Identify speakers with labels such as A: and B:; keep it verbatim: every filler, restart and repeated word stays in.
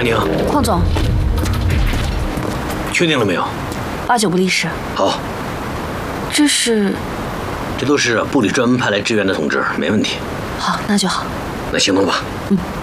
A: 安宁，
B: 邝总，
A: 确定了没有？
B: 八九不离十。
A: 好，
B: 这是，
A: 这都是部里专门派来支援的同志，没问题。
B: 好，那就好。
A: 那行动吧。
B: 嗯。